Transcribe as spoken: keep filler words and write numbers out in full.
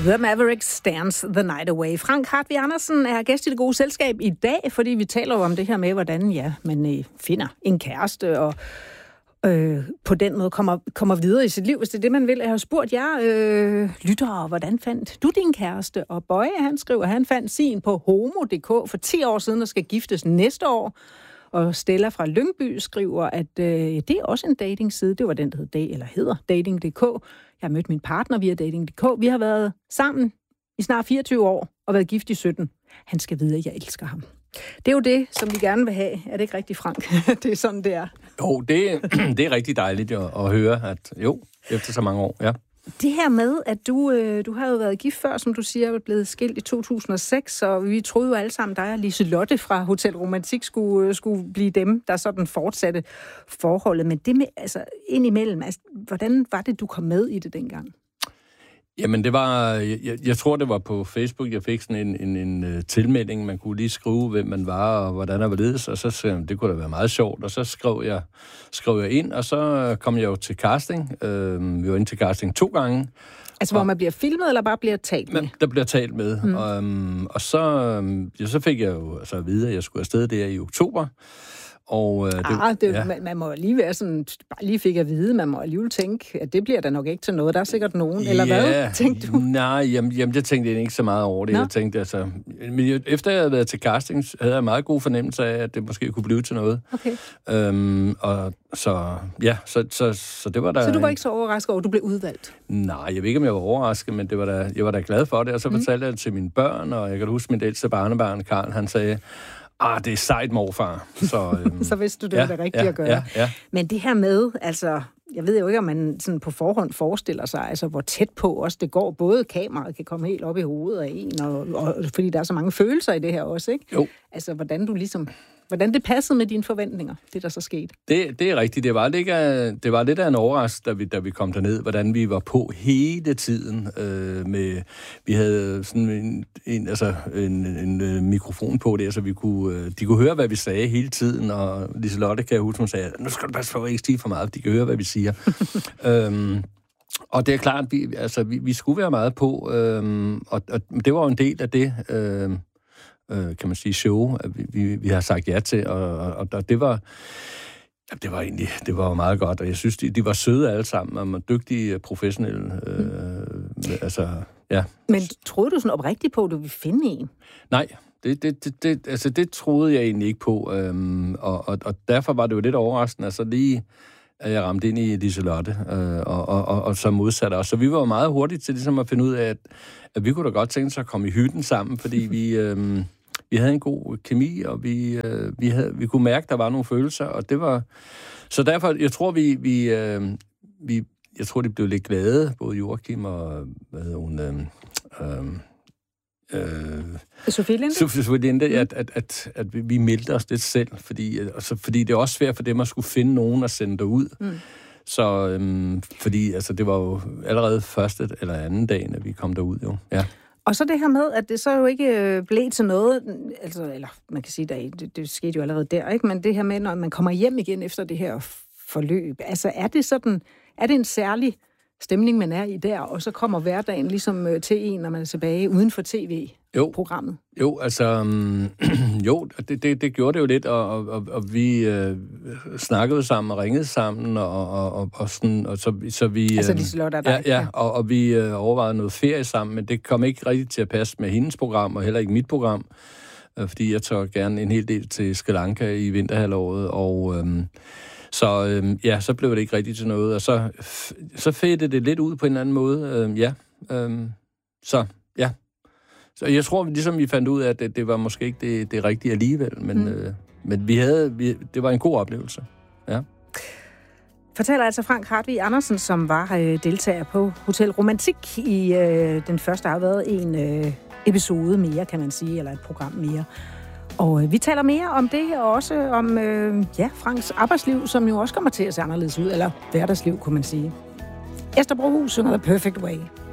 The Mavericks Dance the Night Away. Frank Hartvig Andersen er gæst i Det Gode Selskab i dag, fordi vi taler om det her med, hvordan ja, man øh, finder en kæreste og øh, på den måde kommer, kommer videre i sit liv, hvis det er det, man vil. Jeg har spurgt jer, øh, lyttere, hvordan fandt du din kæreste? Og Bøje, han skriver, han fandt sin på homo punktum d k for ti år siden og skal giftes næste år. Og Stella fra Lyngby skriver, at øh, det er også en datingside. Det var den, der hed, eller hedder dating punktum d k. Jeg har mødt min partner via dating punktum d k. Vi har været sammen i snart fireogtyve år og været gift i sytten. Han skal vide, at jeg elsker ham. Det er jo det, som vi gerne vil have. Er det ikke rigtigt, Frank? Det er sådan, det er. Jo, det, det er rigtig dejligt at, at høre, at jo, efter så mange år, ja. Det her med, at du, øh, du har jo været gift før, som du siger, er blevet skilt i to tusind og seks, og vi troede jo alle sammen, dig og Liselotte fra Hotel Romantik skulle, øh, skulle blive dem, der sådan fortsatte forholdet. Men det med, altså indimellem, altså, hvordan var det, du kom med i det dengang? Jamen, det var, jeg, jeg tror, det var på Facebook, jeg fik sådan en, en, en tilmelding, man kunne lige skrive, hvem man var, og hvordan der var ledes, og så sagde jeg, det kunne da være meget sjovt, og så skrev jeg, skrev jeg ind, og så kom jeg jo til casting. Øh, vi var inde til casting to gange. Altså, hvor man bliver filmet, eller bare bliver talt med? Der bliver talt med, mm. og, um, og så, ja, så fik jeg jo altså at vide, at jeg skulle afsted der i oktober. Og, øh, det, ah, det, ja. man, man må lige være sådan, bare lige fik at vide, man må alligevel tænke, at det bliver da nok ikke til noget. Der er sikkert nogen, ja, eller hvad, tænkte du? Nej, jamen, jamen det tænkte jeg ikke så meget over det. Nå. Jeg tænkte altså, men efter jeg havde været til casting, havde jeg en meget god fornemmelse af, at det måske kunne blive til noget. Okay. Øhm, og så, ja, så, så, så det var da... Så du var ikke så overrasket over, at du blev udvalgt? Nej, jeg ved ikke, om jeg var overrasket, men det var da, jeg var da glad for det, og så mm. fortalte jeg det til mine børn, og jeg kan huske min ældste barnebarn, Karl, han sagde, ah, det er sejt, morfar. Så, øhm, så vidste du, det ja, var det rigtige ja, at gøre. Ja, ja. Men det her med, altså, jeg ved jo ikke, om man sådan på forhånd forestiller sig, altså, hvor tæt på også det går. Både kameraet kan komme helt op i hovedet af en, og, og, fordi der er så mange følelser i det her også, ikke? Jo. Altså, hvordan du ligesom... Hvordan det passede med dine forventninger, det der så skete? Det, det er rigtigt. Det var lidt af, det var lidt af en overraskelse, da vi, da vi kom derned, hvordan vi var på hele tiden. Øh, med, vi havde sådan en, en, altså en, en, en mikrofon på det, så vi kunne, de kunne høre, hvad vi sagde hele tiden. Og Liselotte, kan jeg huske, hun sagde, nu skal du passe på, ikke stige for meget, de kan høre, hvad vi siger. øhm, og det er klart, vi, altså, vi, vi skulle være meget på, øhm, og, og det var jo en del af det... Øhm, kan man sige, show, at vi, vi, vi har sagt ja til, og, og, og det var ja, det var egentlig, det var meget godt, og jeg synes, de, de var søde alle sammen, og var dygtige, professionelle, øh, mm. altså, ja. Men troede du sådan oprigtigt på, at du ville finde en? Nej, det, det, det, det, altså, det troede jeg egentlig ikke på, øhm, og, og, og derfor var det jo lidt overraskende, altså lige, at jeg ramte ind i Liselotte, øh, og, og, og, og så modsatte os. Så vi var jo meget hurtigt til ligesom at finde ud af, at, at vi kunne da godt tænke os at komme i hytten sammen, fordi vi, øh, vi havde en god kemi, og vi, øh, vi, havde, vi kunne mærke, at der var nogle følelser, og det var... Så derfor, jeg tror, vi... vi, øh, vi jeg tror, de blev lidt glade, både Joachim og... Hvad hedder hun... Øh, øh, Øh, Sofie Linde? Sofie Linde, at, at, at, at vi meldte os lidt selv, fordi, altså, fordi det er også svært for dem at skulle finde nogen at sende derud. Mm. Så øhm, fordi altså, det var jo allerede første eller anden dagen, at vi kom derud. Jo. Ja. Og så det her med, at det så jo ikke blev til noget, altså, eller man kan sige, at det, det skete jo allerede der, ikke? Men det her med, når man kommer hjem igen efter det her forløb, altså er det sådan, er det en særlig stemning, man er i der, og så kommer hverdagen ligesom til en, når man er tilbage uden for tv-programmet? Jo, jo altså, um, jo, det, det, det gjorde det jo lidt, og, og, og vi øh, snakkede sammen og ringede sammen, og, og, og, og, sådan, og så, så vi... Altså Liselotte og dig? Ja, ja, og, og vi øh, overvejede noget ferie sammen, men det kom ikke rigtig til at passe med hendes program, og heller ikke mit program, øh, fordi jeg tog gerne en hel del til Sri Lanka i vinterhalvåret, og... Øh, Så øhm, ja, så blev det ikke rigtigt til noget, og så, så fædte det lidt ud på en eller anden måde, øhm, ja. Øhm, så, ja. Så jeg tror, ligesom vi fandt ud af, at det, det var måske ikke det, det rigtige alligevel, men, mm. øh, men vi havde, vi, det var en god oplevelse, ja. Fortæller altså Frank Hartvig Andersen, som var øh, deltager på Hotel Romantik i øh, den første, har været en øh, episode mere, kan man sige, eller et program mere. Og øh, vi taler mere om det, og også om øh, ja, Franks arbejdsliv, som jo også kommer til at se anderledes ud, eller hverdagsliv, kunne man sige. Esther Brohus synger The Perfect Way.